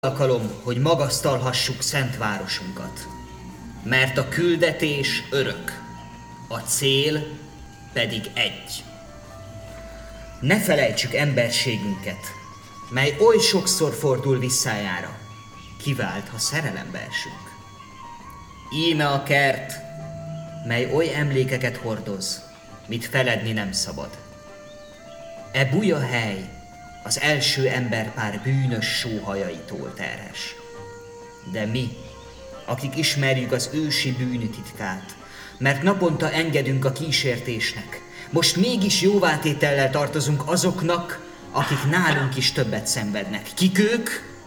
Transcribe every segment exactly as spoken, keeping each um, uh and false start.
alkalom, hogy magasztalhassuk szent városunkat. Mert a küldetés örök, a cél pedig egy. Ne felejtsük emberségünket, mely oly sokszor fordul visszájára. Kivált, ha szerelembe esünk. Íme a kert, mely oly emlékeket hordoz, mit feledni nem szabad. E buja hely az első emberpár bűnös sóhajaitól terhes. De mi, akik ismerjük az ősi bűntitkát, mert naponta engedünk a kísértésnek, most mégis jóvátétellel tartozunk azoknak, akik nálunk is többet szenvednek. Kik ők?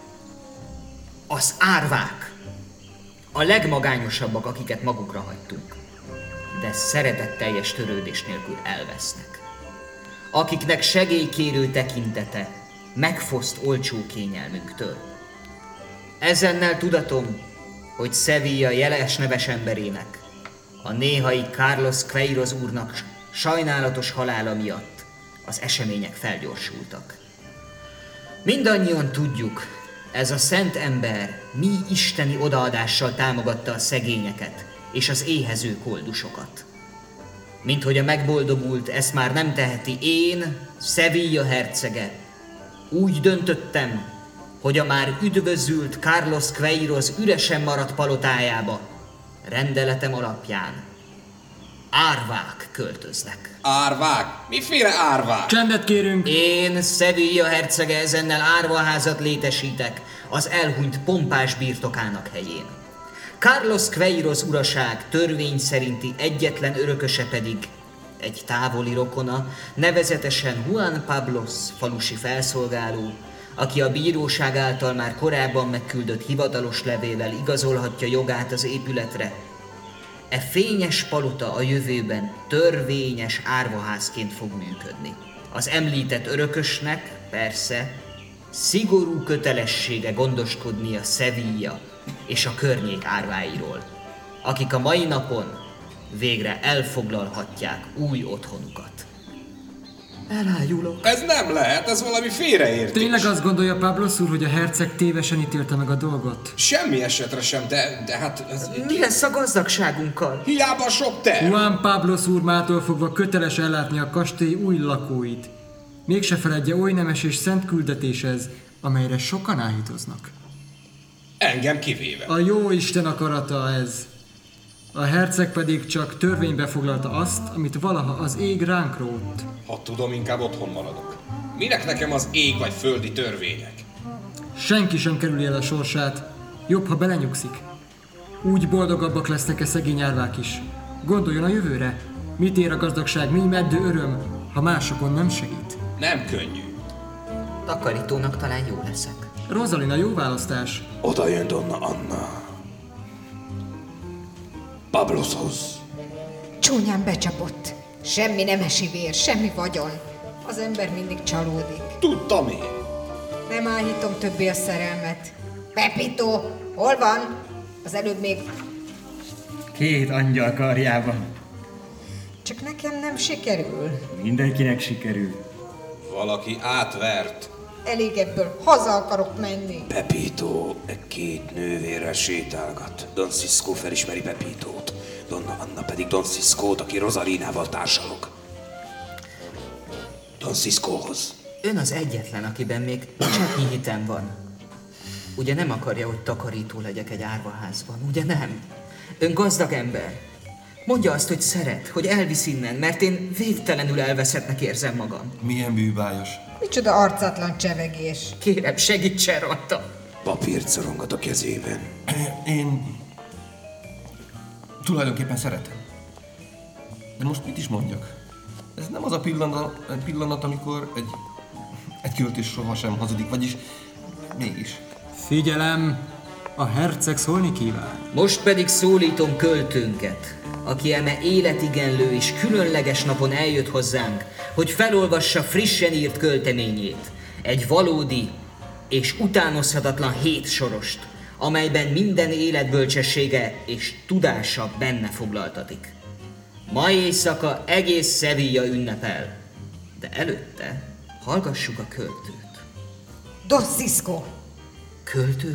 Az árvák. A legmagányosabbak, akiket magukra hagytunk, de szeretetteljes törődés nélkül elvesznek. Akiknek segélykérő tekintete megfoszt olcsó kényelmünktől. Ezennel tudatom, hogy Sevilla jeles neves emberének, a néhai Carlos Queiroz úrnak sajnálatos halála miatt az események felgyorsultak. Mindannyian tudjuk, ez a szent ember mi isteni odaadással támogatta a szegényeket és az éhező koldusokat. Minthogy a megboldogult ezt már nem teheti, én, Sevilla hercege, úgy döntöttem, hogy a már üdvözült Carlos Queiroz üresen maradt palotájába rendeletem alapján árvák költöznek. Árvák? Miféle árvák? Csendet kérünk! Én, Sevilla hercege, ezennel árvaházat létesítek az elhunyt pompás birtokának helyén. Carlos Queiroz uraság törvény szerinti egyetlen örököse pedig egy távoli rokona, nevezetesen Juan Pablos falusi felszolgáló, aki a bíróság által már korábban megküldött hivatalos levéllel igazolhatja jogát az épületre. E fényes palota a jövőben törvényes árvaházként fog működni. Az említett örökösnek persze szigorú kötelessége gondoskodni a Sevilla és a környék árváiról, akik a mai napon végre elfoglalhatják új otthonukat. Elájulok. Ez nem lehet, ez valami félreértés. Tényleg azt gondolja Pablos úr, hogy a herceg tévesen ítélte meg a dolgot? Semmi esetre sem, de, de hát... Ez... Mi lesz a gazdagságunkkal? Hiába sok terv. Juan Pablos úr mától fogva köteles ellátni a kastély új lakóit. Mégse feledje oly nemes és szent küldetéshez, amelyre sokan áhítoznak. Engem kivéve. A jó Isten akarata ez. A herceg pedig csak törvénybe foglalta azt, amit valaha az ég ránk rótt. Ha tudom, inkább otthon maradok. Minek nekem az ég vagy földi törvények? Senki sem kerüli el a sorsát. Jobb, ha belenyugszik. Úgy boldogabbak lesznek-e szegény árvák is. Gondoljon a jövőre. Mit ér a gazdagság, mi meddő öröm, ha másokon nem segít? Nem könnyű. Takarítónak talán jó leszek. Rosalina, jó választás. Oda jön Donna Anna. Pabloshoz. Csúnyán becsapott. Semmi nemesi vér, semmi vagyon. Az ember mindig csalódik. Tudtam én. Nem áhítom többé a szerelmet. Pepito, hol van? Az előbb még... Két angyal karjában. Csak nekem nem sikerül. Mindenkinek sikerül. Valaki átvert. Elég ebből, haza akarok menni. Pepito e két nővérrel sétálgat. Don Cisco felismeri Pepitót. Donna Anna pedig Don Ciscót, aki Rosalinával társalog. Don Ciscohoz. Ön az egyetlen, akiben még cseppnyi hitem van. Ugye nem akarja, hogy takarító legyek egy árvaházban, ugye nem? Ön gazdag ember. Mondja azt, hogy szeret, hogy elvisz innen, mert én végtelenül elveszettnek érzem magam. Milyen bűbájos. Micsoda arcatlan csevegés. Kérem, segítsen rajta. Papírt szorongat a kezében. Én tulajdonképpen szeretem. De most mit is mondjak? Ez nem az a pillanat, pillanat amikor egy, egy költős sohasem hazudik, vagyis mégis. Figyelem! A herceg szólni kíván. Most pedig szólítom költőnket, aki eme életigenlő és különleges napon eljött hozzánk, hogy felolvassa frissen írt költeményét, egy valódi és utánozhatatlan hét sorost, amelyben minden életbölcsessége és tudása benne foglaltatik. Ma éjszaka egész Sevilla ünnepel, de előtte hallgassuk a költőt. Don Cisco, Költő